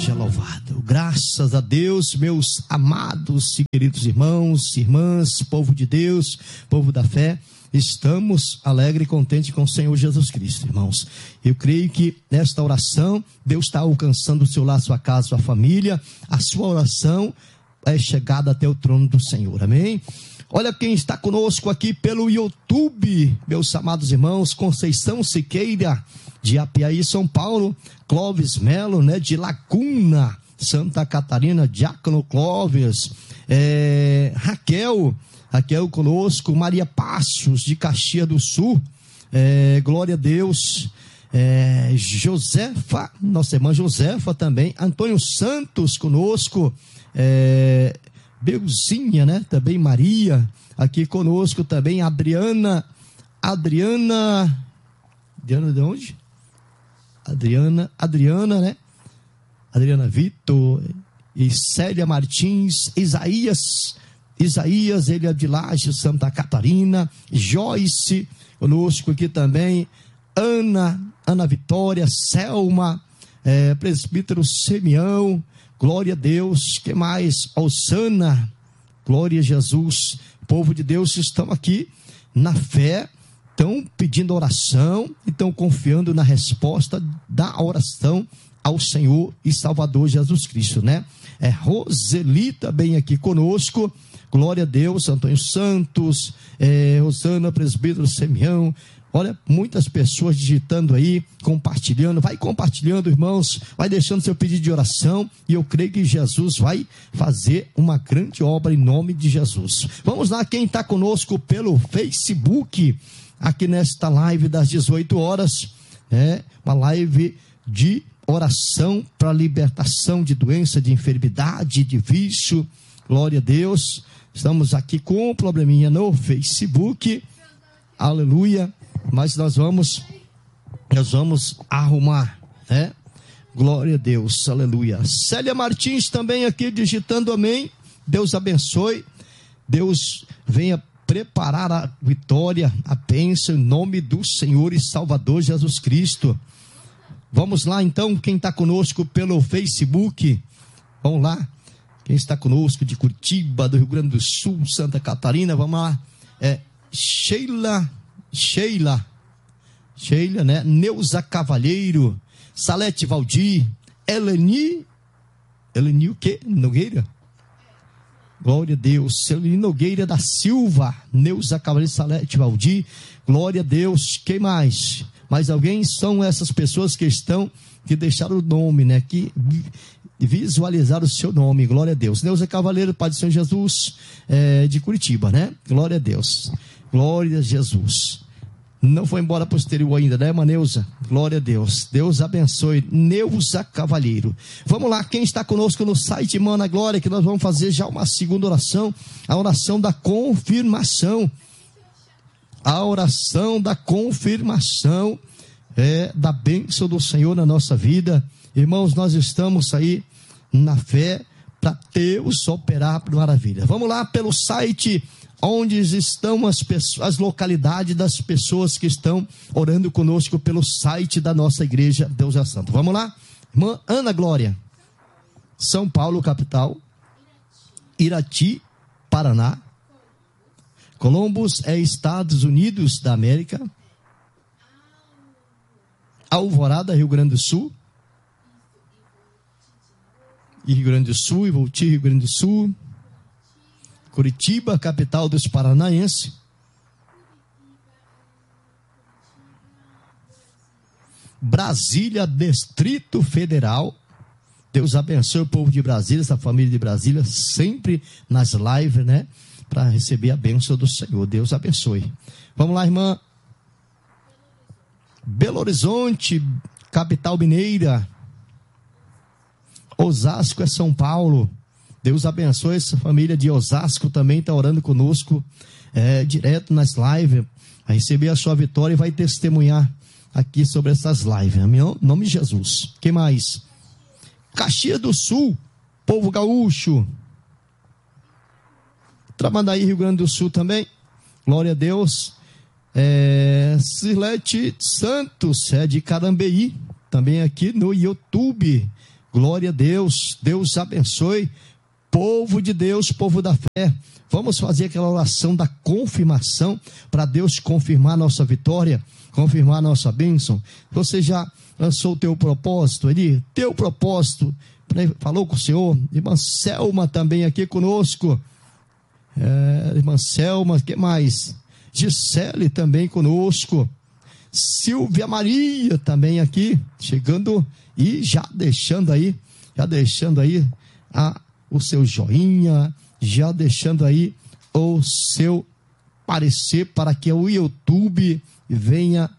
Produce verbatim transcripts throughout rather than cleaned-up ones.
seja louvado. Graças a Deus, meus amados e queridos irmãos, irmãs, povo de Deus, povo da fé, estamos alegres e contentes com o Senhor Jesus Cristo, irmãos. Eu creio que nesta oração, Deus está alcançando o seu lar, sua casa, sua família. A sua oração é chegada até o trono do Senhor, amém? Olha quem está conosco aqui pelo YouTube, meus amados irmãos: Conceição Siqueira, de Apiaí, São Paulo; Clóvis Melo, né, de Laguna, Santa Catarina; Diácono Clóvis, é, Raquel, Raquel conosco; Maria Passos, de Caxias do Sul, é, glória a Deus, é, Josefa, nossa irmã Josefa também; Antônio Santos conosco, é, Beuzinha, né, também Maria, aqui conosco também; Adriana, Adriana, Adriana de onde? Adriana, Adriana, né? Adriana Vitor e Célia Martins; Isaías, Isaías, ele é de Laje, Santa Catarina; Joyce, conosco aqui também; Ana, Ana Vitória; Selma, é, presbítero Simeão, glória a Deus. Que mais? Osana, glória a Jesus. Povo de Deus, estão aqui na fé, estão pedindo oração, estão confiando na resposta da oração ao Senhor e Salvador Jesus Cristo, né? É Roseli também aqui conosco, glória a Deus. Antônio Santos, é, Rosana, presbítero Simeão. Olha, muitas pessoas digitando aí, compartilhando. Vai compartilhando, irmãos, vai deixando seu pedido de oração, e eu creio que Jesus vai fazer uma grande obra em nome de Jesus. Vamos lá, quem está conosco pelo Facebook, aqui nesta live das dezoito horas, é uma live de oração para libertação de doença, de enfermidade, de vício, glória a Deus. Estamos aqui com um probleminha no Facebook, aleluia, mas nós vamos, nós vamos arrumar, né? Glória a Deus, aleluia. Célia Martins também aqui digitando amém. Deus abençoe, Deus venha preparar a vitória, a bênção em nome do Senhor e Salvador Jesus Cristo. Vamos lá então, quem está conosco pelo Facebook, vamos lá, quem está conosco de Curitiba, do Rio Grande do Sul, Santa Catarina, vamos lá, é Sheila, Sheila, Sheila, né, Neuza Cavalheiro, Salete Valdir, Eleni, Eleni o quê? Nogueira? Glória a Deus. Celini Nogueira da Silva, Neuza Cavalheiro, Salete Valdir, glória a Deus. Quem mais? Mais alguém? São essas pessoas que estão, que deixaram o nome, né? Que visualizaram o seu nome, glória a Deus. Neuza Cavaleiro, Pai do Senhor Jesus, é, de Curitiba, né? Glória a Deus. Glória a Jesus. Não foi embora para o exterior ainda, né, Maneuza? Glória a Deus. Deus abençoe. Neuza Cavalheiro. Vamos lá, quem está conosco no site Mana Glória, que nós vamos fazer já uma segunda oração, a oração da confirmação. A oração da confirmação é da bênção do Senhor na nossa vida. Irmãos, nós estamos aí na fé para Deus operar por maravilha. Vamos lá pelo site onde estão as, pessoas, as localidades das pessoas que estão orando conosco pelo site da nossa igreja Deus é Santo. Vamos lá? Irmã Ana Glória, São Paulo, capital; Irati, Paraná; Columbus é Estados Unidos da América; Alvorada, Rio Grande do Sul; e Rio Grande do Sul, e Volti, Rio Grande do Sul; Curitiba, capital dos paranaenses; Brasília, Distrito Federal. Deus abençoe o povo de Brasília, essa família de Brasília, sempre nas lives, né? Para receber a bênção do Senhor. Deus abençoe. Vamos lá, irmã. Belo Horizonte, capital mineira; Osasco é São Paulo. Deus abençoe essa família de Osasco, também está orando conosco, é, direto nas lives, vai receber a sua vitória e vai testemunhar aqui sobre essas lives, em nome de Jesus. Quem mais? Caxias do Sul, povo gaúcho; Tramandaí, Rio Grande do Sul também, glória a Deus. é, Silete Santos, é de Carambeí, também aqui no YouTube, Glória a Deus. Deus abençoe. Povo de Deus, povo da fé. Vamos fazer aquela oração da confirmação para Deus confirmar nossa vitória, confirmar nossa bênção. Você já lançou o teu propósito ali? Teu propósito, falou com o Senhor? Irmã Selma também aqui conosco. É, irmã Selma, o que mais? Gisele também conosco. Silvia Maria também aqui, chegando e já deixando aí, já deixando aí a, o seu joinha, já deixando aí o seu parecer para que o YouTube venha,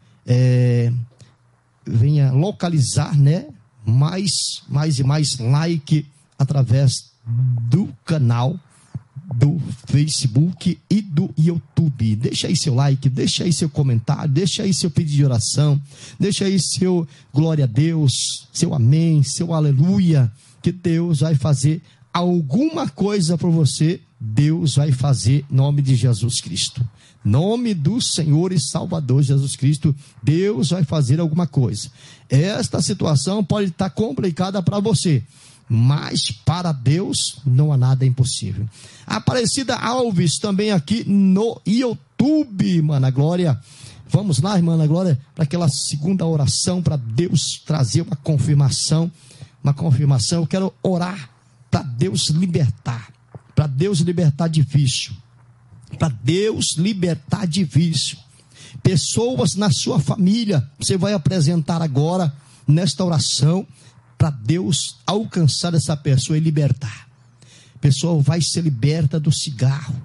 é, venha localizar, né, mais, mais e mais like através do canal do Facebook e do YouTube. Deixa aí seu like, deixa aí seu comentário, deixa aí seu pedido de oração, deixa aí seu glória a Deus, seu amém, seu aleluia, que Deus vai fazer alguma coisa para você. Deus vai fazer em nome de Jesus Cristo, nome do Senhor e Salvador Jesus Cristo. Deus vai fazer alguma coisa. Esta situação pode estar complicada para você, mas para Deus não há nada impossível. Aparecida Alves também aqui no YouTube, irmã Ana Glória. Vamos lá, irmã Ana Glória, para aquela segunda oração, para Deus trazer uma confirmação, uma confirmação. Eu quero orar para Deus libertar, para Deus libertar de vício, para Deus libertar de vício. Pessoas na sua família, você vai apresentar agora, nesta oração, para Deus alcançar essa pessoa e libertar. A pessoa vai ser liberta do cigarro,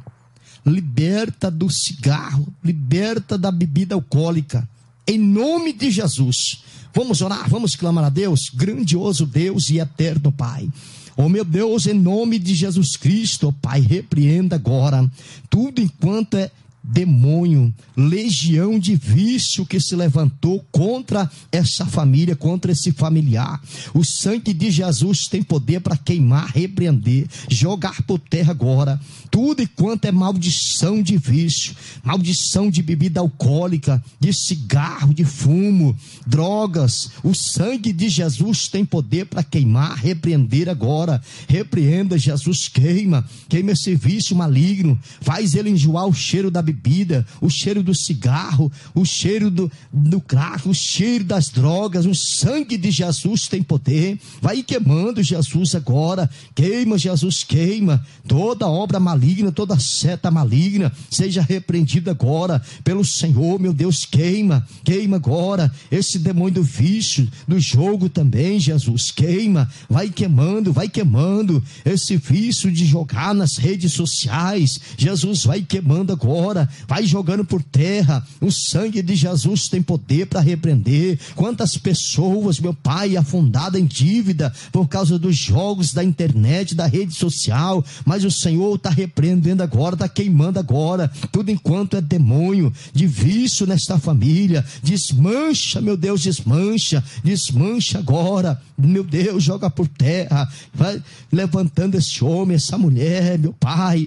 liberta do cigarro, liberta da bebida alcoólica, em nome de Jesus. Vamos orar, vamos clamar a Deus, grandioso Deus e eterno Pai. Oh meu Deus, em nome de Jesus Cristo, oh Pai, repreenda agora tudo enquanto é demônio, legião de vício que se levantou contra essa família, contra esse familiar. O sangue de Jesus tem poder para queimar, repreender, jogar por terra agora tudo enquanto é maldição de vício, maldição de bebida alcoólica, de cigarro, de fumo, drogas. O sangue de Jesus tem poder para queimar, repreender agora. Repreenda, Jesus, queima, queima esse vício maligno, faz ele enjoar o cheiro da bebida, o cheiro do cigarro, o cheiro do, do crack, o cheiro das drogas. O sangue de Jesus tem poder, vai queimando, Jesus, agora. Queima, Jesus, queima toda obra maligna, toda seta maligna, seja repreendida agora pelo Senhor, meu Deus. Queima, queima agora esse demônio do vício, do jogo também, Jesus, queima, vai queimando, vai queimando esse vício de jogar nas redes sociais, Jesus, vai queimando agora, vai jogando por terra. O sangue de Jesus tem poder para repreender. Quantas pessoas, meu Pai, afundadas em dívida por causa dos jogos da internet, da rede social, mas o Senhor está repreendendo agora, está queimando agora tudo enquanto é demônio de vício nesta família. Desmancha, meu Deus, desmancha, desmancha agora, meu Deus, joga por terra, vai levantando esse homem, essa mulher, meu Pai,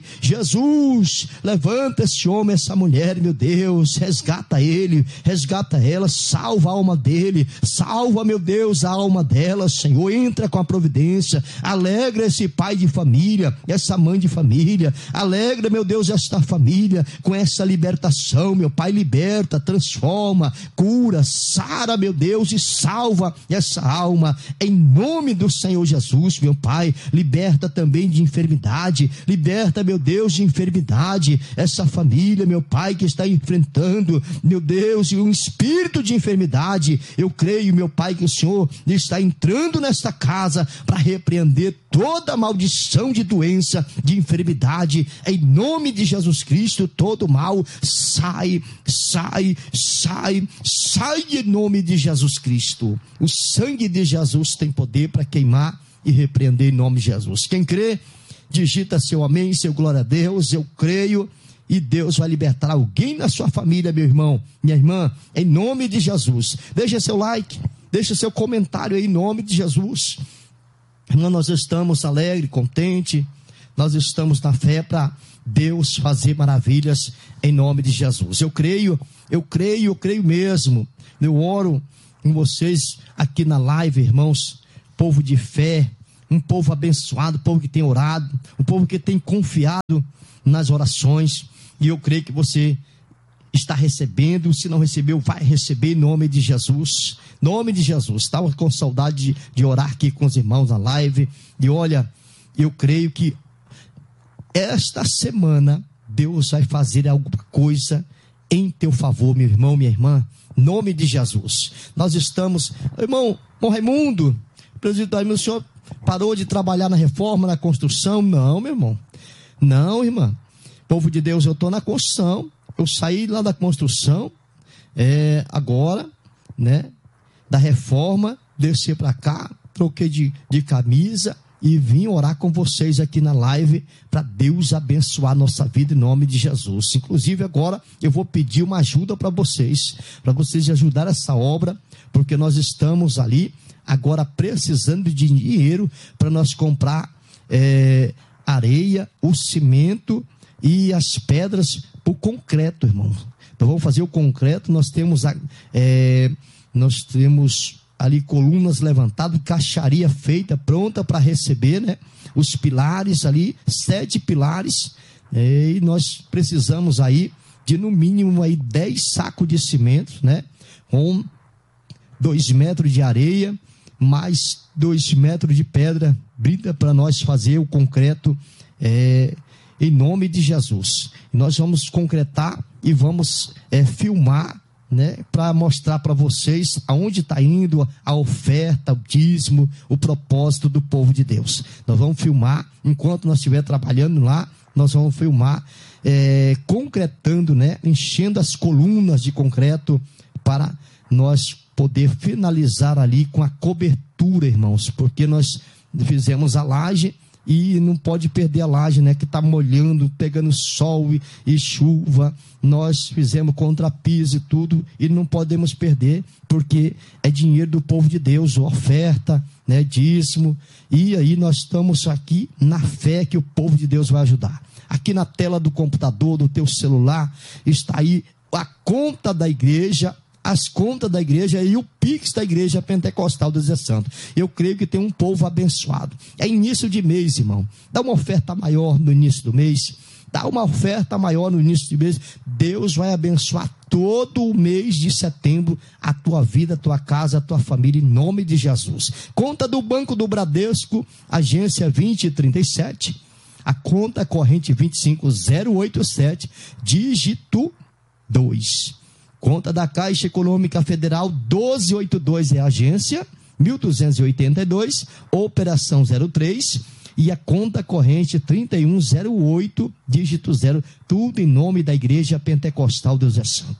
Jesus, levanta esse homem, essa mulher, meu Deus, resgata ele, resgata ela, salva a alma dele, salva, meu Deus, a alma dela, Senhor, entra com a providência, alegra esse pai de família, essa mãe de família, alegra, meu Deus, esta família com essa libertação, meu Pai, liberta, transforma, cura, sara, meu Deus, e salva essa alma, em nome do Senhor Jesus, meu Pai. Liberta também de enfermidade, liberta, meu Deus, de enfermidade essa família, meu Pai, que está enfrentando, meu Deus, um espírito de enfermidade. Eu creio, meu Pai, que o Senhor está entrando nesta casa para repreender toda maldição de doença, de enfermidade, em nome de Jesus Cristo. Todo mal sai, sai, sai, sai em nome de Jesus Cristo. O sangue de Jesus tem poder para queimar e repreender em nome de Jesus. Quem crê, digita seu amém, seu glória a Deus. Eu creio e Deus vai libertar alguém na sua família, meu irmão, minha irmã, em nome de Jesus. Deixa seu like, deixa seu comentário aí em nome de Jesus. Irmã, nós estamos alegres, contentes, nós estamos na fé para Deus fazer maravilhas em nome de Jesus. Eu creio, eu creio, eu creio mesmo. Eu oro com vocês aqui na live, irmãos, povo de fé, um povo abençoado, um povo que tem orado, um povo que tem confiado nas orações, e eu creio que você está recebendo. Se não recebeu, vai receber em nome de Jesus, nome de Jesus. Estava com saudade de, de orar aqui com os irmãos na live, e olha, eu creio que esta semana Deus vai fazer alguma coisa em teu favor, meu irmão, minha irmã, nome de Jesus. Nós estamos, irmão, irmão Raimundo, presidente Raimundo, o senhor parou de trabalhar na reforma, na construção? Não, meu irmão, não, irmã, povo de Deus, eu estou na construção. Eu saí lá da construção, é, agora, né, da reforma, desci para cá, troquei de, de camisa e vim orar com vocês aqui na live, para Deus abençoar a nossa vida em nome de Jesus. Inclusive agora eu vou pedir uma ajuda para vocês, para vocês ajudar essa obra, porque nós estamos ali agora precisando de dinheiro para nós comprar é, areia, o cimento e as pedras, o concreto, irmão. Então vamos fazer o concreto. Nós temos é, nós temos ali colunas levantadas, caixaria feita, pronta para receber, né? Os pilares ali, sete pilares, é, e nós precisamos aí de no mínimo aí dez sacos de cimento, né? Com dois metros de areia, mais dois metros de pedra brita para nós fazer o concreto, é, em nome de Jesus. Nós vamos concretar e vamos é, filmar, né, para mostrar para vocês aonde está indo a oferta, o dízimo, o propósito do povo de Deus. Nós vamos filmar, enquanto nós estivermos trabalhando lá, nós vamos filmar, é, concretando, né, enchendo as colunas de concreto, para nós poder finalizar ali com a cobertura, irmãos, porque nós fizemos a laje, e não pode perder a laje, né, que está molhando, pegando sol e, e chuva. Nós fizemos contrapiso e tudo, e não podemos perder, porque é dinheiro do povo de Deus, oferta, né, dízimo, e aí nós estamos aqui na fé que o povo de Deus vai ajudar. Aqui na tela do computador, do teu celular, está aí a conta da igreja, as contas da igreja e o Pix da igreja pentecostal do Zé Santo. Eu creio que tem um povo abençoado. É início de mês, irmão. Dá uma oferta maior no início do mês. Dá uma oferta maior no início do mês. Deus vai abençoar todo o mês de setembro a tua vida, a tua casa, a tua família, em nome de Jesus. Conta do Banco do Bradesco, agência vinte trinta e sete. A conta corrente vinte e cinco zero oitenta e sete, dígito dois. Conta da Caixa Econômica Federal doze oitenta e dois é a agência, mil duzentos e oitenta e dois, operação zero três, e a conta corrente trinta e um zero oito, dígito zero, tudo em nome da Igreja Pentecostal Deus é Santo.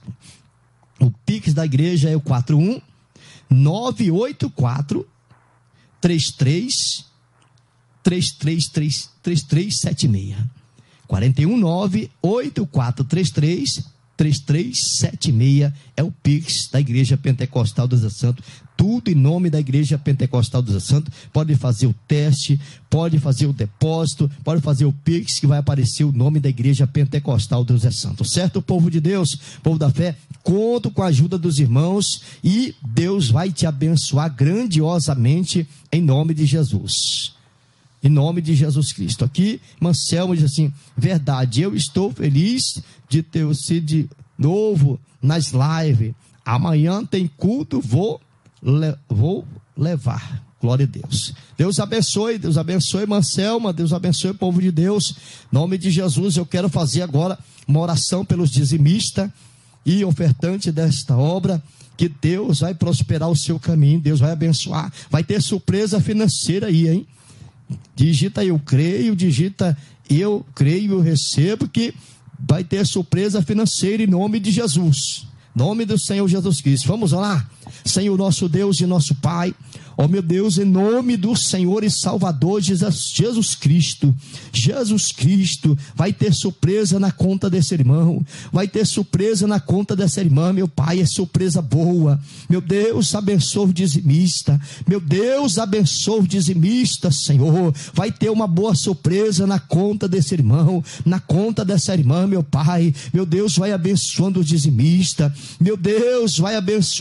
O Pix da igreja é o quatro um nove oito quatro três três três três três três três sete seis. quatro um nove oito quatro três três três três sete seis é o Pix da Igreja Pentecostal do Zé Santo. Tudo em nome da Igreja Pentecostal do Zé Santo. Pode fazer o teste, pode fazer o depósito, pode fazer o Pix, que vai aparecer o nome da Igreja Pentecostal do Zé Santo. Certo, povo de Deus, povo da fé? Conto com a ajuda dos irmãos e Deus vai te abençoar grandiosamente em nome de Jesus. Em nome de Jesus Cristo. Aqui, Manselmo diz assim: verdade, eu estou feliz de ter sido de novo nas lives. Amanhã tem culto, vou, le, vou levar. Glória a Deus. Deus abençoe, Deus abençoe Manselma, Deus abençoe o povo de Deus. Em nome de Jesus, eu quero fazer agora uma oração pelos dizimistas e ofertantes desta obra. Que Deus vai prosperar o seu caminho, Deus vai abençoar. Vai ter surpresa financeira aí, hein? Digita eu creio, digita eu creio, eu recebo, que vai ter surpresa financeira em nome de Jesus, nome do Senhor Jesus Cristo. Vamos lá. Senhor nosso Deus e nosso Pai, ó meu Deus, em nome do Senhor e Salvador Jesus Cristo, Jesus Cristo, vai ter surpresa na conta desse irmão, vai ter surpresa na conta dessa irmã, meu Pai, é surpresa boa. Meu Deus, abençoa o dizimista, meu Deus, abençoa o dizimista, Senhor, vai ter uma boa surpresa na conta desse irmão, na conta dessa irmã, meu Pai, meu Deus, vai abençoando o dizimista, meu Deus, vai abençoando os ofertantes,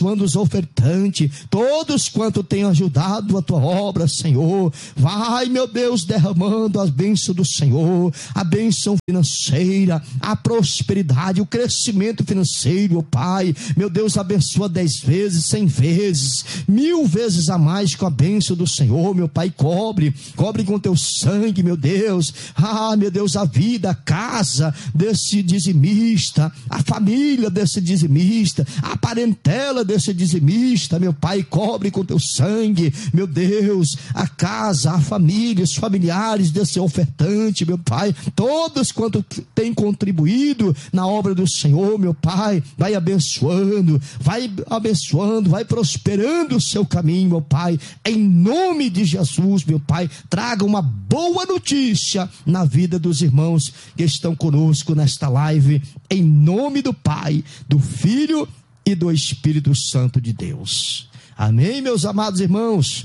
ofertante, todos quanto têm ajudado a tua obra, Senhor, vai, meu Deus, derramando as bênçãos do Senhor, a bênção financeira, a prosperidade, o crescimento financeiro, oh Pai, meu Deus, abençoa dez vezes, cem vezes, mil vezes a mais com a bênção do Senhor, meu Pai, cobre, cobre com teu sangue, meu Deus, ah, meu Deus, a vida, a casa desse dizimista, a família desse dizimista, a parentela desse dizimista, meu Pai, cobre com teu sangue, meu Deus, a casa, a família, os familiares desse ofertante, meu Pai, todos quanto têm contribuído na obra do Senhor, meu Pai, vai abençoando, vai abençoando, vai prosperando o seu caminho, meu Pai, em nome de Jesus, meu Pai, traga uma boa notícia na vida dos irmãos que estão conosco nesta live, em nome do Pai, do Filho e do Espírito Santo de Deus. Amém, meus amados irmãos.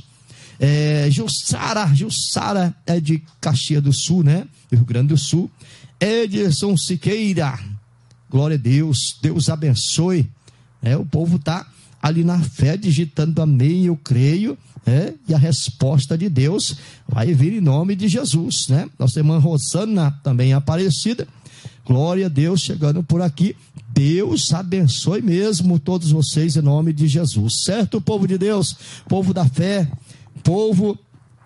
É, Jussara, Jussara é de Caxias do Sul, né? Rio Grande do Sul. Edson Siqueira, glória a Deus, Deus abençoe. É, o povo está ali na fé, digitando amém, eu creio, é, e a resposta de Deus vai vir em nome de Jesus, né? Nossa irmã Rosana, também Aparecida, glória a Deus, chegando por aqui. Deus abençoe mesmo todos vocês em nome de Jesus, certo, povo de Deus, povo da fé, povo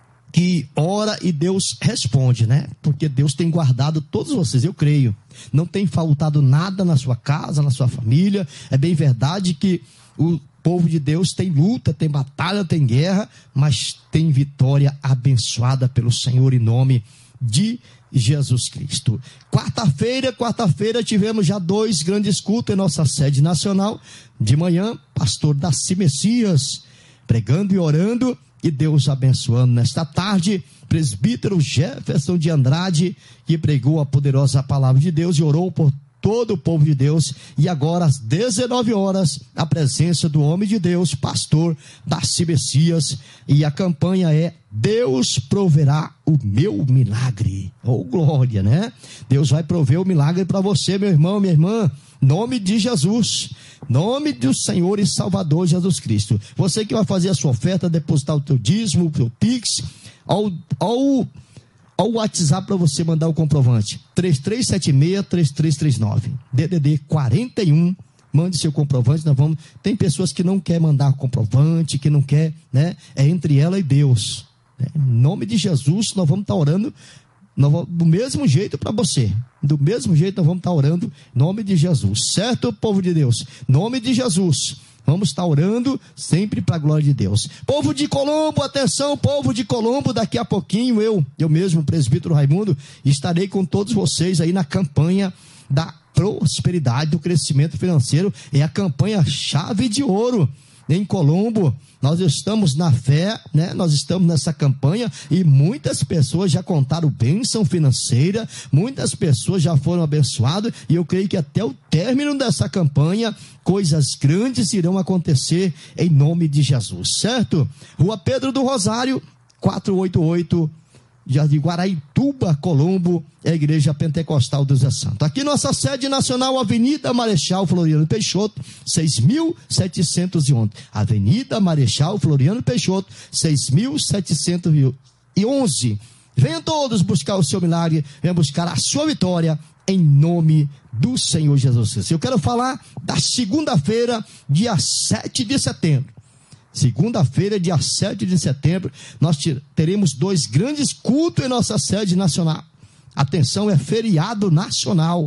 que ora e Deus responde, né? Porque Deus tem guardado todos vocês, eu creio. Não tem faltado nada na sua casa, na sua família. É bem verdade que o povo de Deus tem luta, tem batalha, tem guerra, mas tem vitória abençoada pelo Senhor em nome de Jesus Cristo. Quarta-feira, quarta-feira tivemos já dois grandes cultos em nossa sede nacional. De manhã, pastor Daci Messias pregando e orando, e Deus abençoando. Nesta tarde, presbítero Jefferson de Andrade, que pregou a poderosa palavra de Deus e orou por todo o povo de Deus. E agora às dezenove horas, a presença do homem de Deus, pastor Daci Messias, e a campanha é Deus proverá o meu milagre. Oh, glória, né? Deus vai prover o milagre para você, meu irmão, minha irmã, nome de Jesus, nome do Senhor e Salvador Jesus Cristo. Você que vai fazer a sua oferta, depositar o teu dízimo, o teu Pix, ao, ao, ao WhatsApp para você mandar o comprovante, três três sete seis, três três três nove, D D D quarenta e um, mande seu comprovante. Nós vamos, tem pessoas que não querem mandar comprovante, que não quer, né? É entre ela e Deus. Em nome de Jesus, nós vamos estar orando nós vamos, do mesmo jeito para você. Do mesmo jeito nós vamos estar orando em nome de Jesus. Certo, povo de Deus? Nome de Jesus. Vamos estar orando sempre para a glória de Deus. Povo de Colombo, atenção, povo de Colombo, daqui a pouquinho eu, eu mesmo, presbítero Raimundo, estarei com todos vocês aí na campanha da prosperidade, do crescimento financeiro. É a campanha Chave de Ouro em Colombo. Nós estamos na fé, né? Nós estamos nessa campanha e muitas pessoas já contaram bênção financeira, muitas pessoas já foram abençoadas, e eu creio que até o término dessa campanha, coisas grandes irão acontecer em nome de Jesus, certo? Rua Pedro do Rosário, quatrocentos e oitenta e oito, Jardim Guaraituba, Colombo, é a Igreja Pentecostal do Zé Santo. Aqui nossa sede nacional, Avenida Marechal Floriano Peixoto, seis mil setecentos e onze. Avenida Marechal Floriano Peixoto, seis mil setecentos e onze. Venham todos buscar o seu milagre, venham buscar a sua vitória, em nome do Senhor Jesus Cristo. Eu quero falar da segunda-feira, dia sete de setembro. Segunda-feira, dia sete de setembro, nós teremos dois grandes cultos em nossa sede nacional. Atenção, é feriado nacional.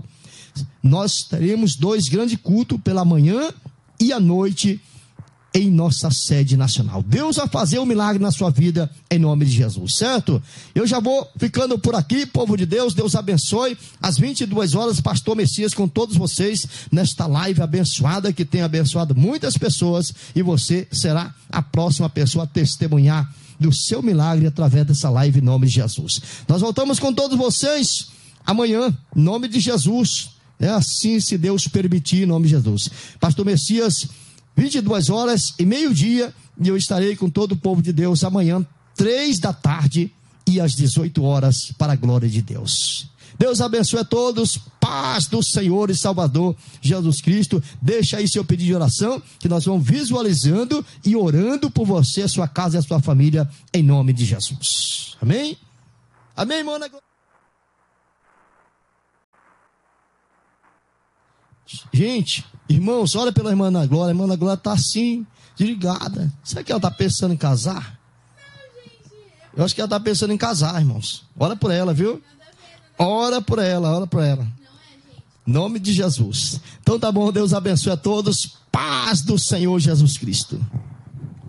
Nós teremos dois grandes cultos pela manhã e à noite em nossa sede nacional. Deus vai fazer um milagre na sua vida em nome de Jesus, certo? Eu já vou ficando por aqui, povo de Deus, Deus abençoe. Às vinte e duas horas, pastor Messias com todos vocês nesta live abençoada, que tem abençoado muitas pessoas, e você será a próxima pessoa a testemunhar do seu milagre através dessa live em nome de Jesus. Nós voltamos com todos vocês amanhã, em nome de Jesus, é assim, se Deus permitir, em nome de Jesus. Pastor Messias, vinte e duas horas e meio-dia, e eu estarei com todo o povo de Deus amanhã, três da tarde, e às dezoito horas, para a glória de Deus. Deus abençoe a todos, paz do Senhor e Salvador Jesus Cristo. Deixa aí seu pedido de oração, que nós vamos visualizando e orando por você, a sua casa e a sua família, em nome de Jesus. Amém? Amém, irmã? Gente, irmãos, olha pela irmã Ana Glória. A irmã Ana Glória está assim, desligada. Será que ela está pensando em casar? Eu acho que ela está pensando em casar, irmãos. Ora por ela, viu? Ora por ela, ora por ela. Em nome de Jesus. Então tá bom, Deus abençoe a todos. Paz do Senhor Jesus Cristo.